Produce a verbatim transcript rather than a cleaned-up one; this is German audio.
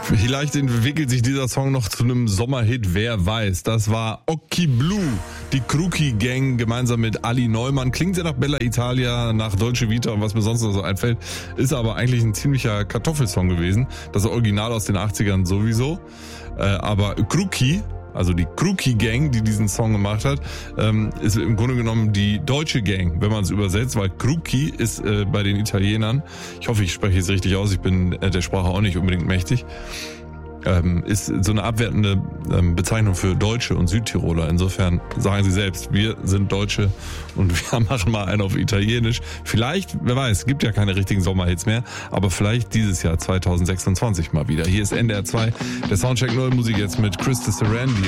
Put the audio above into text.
Vielleicht entwickelt sich dieser Song noch zu einem Sommerhit, wer weiß. Das war Occhi Blu, die Kruki Gang gemeinsam mit Ali Neumann. Klingt sehr nach Bella Italia, nach Dolce Vita und was mir sonst noch so einfällt. Ist aber eigentlich ein ziemlicher Kartoffelsong gewesen. Das Original aus den achtzigern sowieso. Äh, aber Kruki, also die Kruki Gang, die diesen Song gemacht hat, ähm, ist im Grunde genommen die deutsche Gang, wenn man es übersetzt, weil Kruki ist äh, bei den Italienern, ich hoffe, ich spreche es richtig aus, ich bin äh, der Sprache auch nicht unbedingt mächtig, ähm, ist so eine abwertende ähm, Bezeichnung für Deutsche und Südtiroler. Insofern sagen sie selbst, wir sind Deutsche und wir machen mal einen auf Italienisch. Vielleicht, wer weiß, gibt ja keine richtigen Sommerhits mehr, aber vielleicht dieses Jahr zwanzig sechsundzwanzig mal wieder. Hier ist N D R zwei, der Soundcheck Neue Musik jetzt mit Chris Sarandon